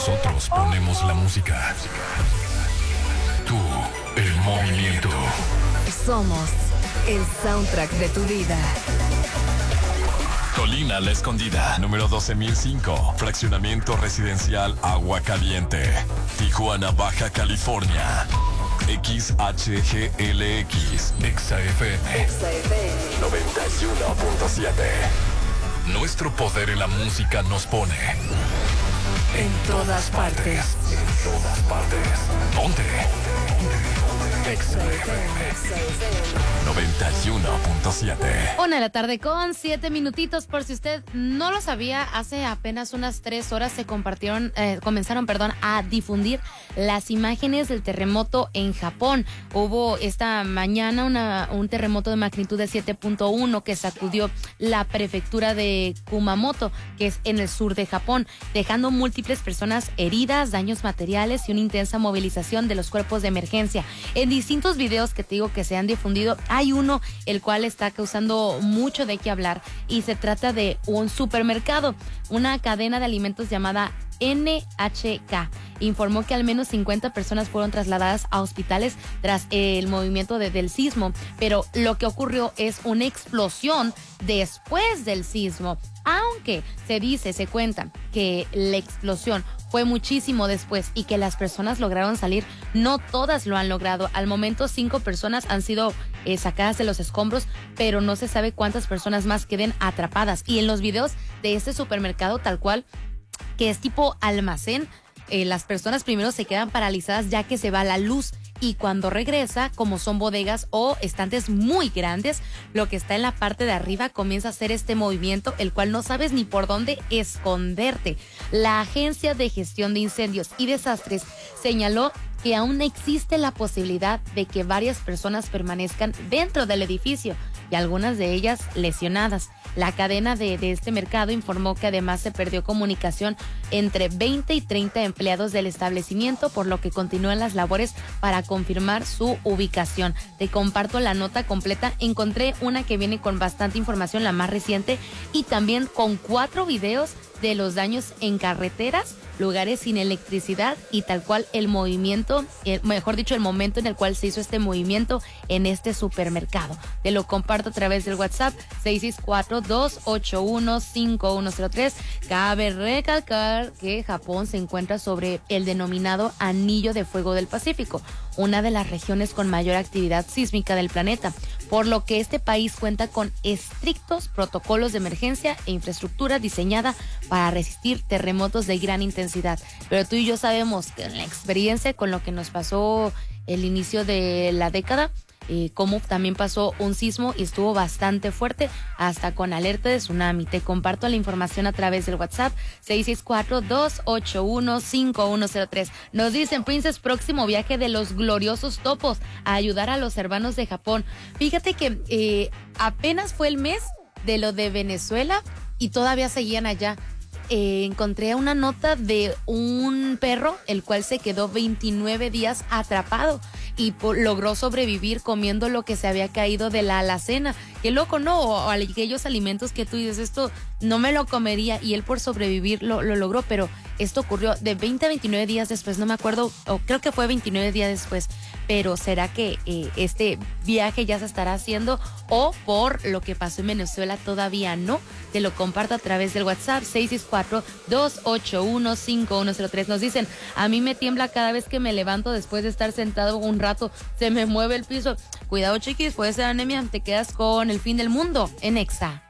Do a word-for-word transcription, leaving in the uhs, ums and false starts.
Nosotros ponemos la música. Tú, el movimiento. Somos el soundtrack de tu vida. Colina La Escondida, número doce mil cinco, fraccionamiento residencial Agua Caliente, Tijuana, Baja California. X H G L X, Exa F M, Exa F M noventa y uno punto siete. Nuestro poder en la música nos pone en todas partes. En todas partes. Ponte. Exa F M noventa y uno punto siete. Una de la tarde con siete minutitos. Por si usted no lo sabía, hace apenas unas tres horas se compartieron, eh, comenzaron, perdón, a difundir las imágenes del terremoto en Japón. Hubo esta mañana una, un terremoto de magnitud de siete punto uno que sacudió la prefectura de Kumamoto, que es en el sur de Japón, dejando múltiples personas heridas, daños materiales y una intensa movilización de los cuerpos de emergencia. En distintos videos que te digo que se han difundido, hay uno el cual está causando mucho de qué hablar y se trata de un supermercado, una cadena de alimentos llamada N H K. Informó que al menos cincuenta personas fueron trasladadas a hospitales tras el movimiento de, del sismo, pero lo que ocurrió es una explosión después del sismo, aunque se dice, se cuenta que la explosión fue muchísimo después y que las personas lograron salir. No todas lo han logrado. Al momento, cinco personas han sido eh, sacadas de los escombros, pero no se sabe cuántas personas más queden atrapadas. Y en los videos de este supermercado, tal cual, que es tipo almacén, eh, las personas primero se quedan paralizadas ya que se va la luz. Y cuando regresa, como son bodegas o estantes muy grandes, lo que está en la parte de arriba comienza a hacer este movimiento, el cual no sabes ni por dónde esconderte. La Agencia de Gestión de Incendios y Desastres señaló que aún existe la posibilidad de que varias personas permanezcan dentro del edificio y algunas de ellas lesionadas. La cadena de, de este mercado informó que además se perdió comunicación entre veinte y treinta empleados del establecimiento, por lo que continúan las labores para confirmar su ubicación. Te comparto la nota completa. Encontré una que viene con bastante información, la más reciente, y también con cuatro videos de los daños en carreteras, lugares sin electricidad y tal cual el movimiento, eh, mejor dicho, el momento en el cual se hizo este movimiento en este supermercado. Te lo comparto a través del WhatsApp seis seis cuatro, dos ocho uno, cinco uno cero tres. Cabe recalcar que Japón se encuentra sobre el denominado Anillo de Fuego del Pacífico, una de las regiones con mayor actividad sísmica del planeta, por lo que este país cuenta con estrictos protocolos de emergencia e infraestructura diseñada para resistir terremotos de gran intensidad. Pero tú y yo sabemos que en la experiencia con lo que nos pasó el inicio de la década, eh, como también pasó un sismo y estuvo bastante fuerte, hasta con alerta de tsunami. Te comparto la información a través del WhatsApp seis seis cuatro, dos ocho uno, cinco uno cero tres. Nos dicen, Princess, próximo viaje de los gloriosos topos a ayudar a los hermanos de Japón. Fíjate que eh, apenas fue el mes de lo de Venezuela y todavía seguían allá. Eh, encontré una nota de un perro el cual se quedó veintinueve días atrapado y por, logró sobrevivir comiendo lo que se había caído de la alacena. Qué loco, ¿no? O, o aquellos alimentos que tú dices, esto no me lo comería, y él por sobrevivir lo, lo logró, pero esto ocurrió de veinte a veintinueve días después, no me acuerdo, o creo que fue veintinueve días después, pero ¿será que eh, este viaje ya se estará haciendo o por lo que pasó en Venezuela todavía no? Te lo comparto a través del WhatsApp seis seis cuatro, dos ocho uno, cinco uno cero tres. Nos dicen, a mí me tiembla cada vez que me levanto después de estar sentado un rato, se me mueve el piso. Cuidado, chiquis, puede ser anemia, te quedas con el fin del mundo en Exa.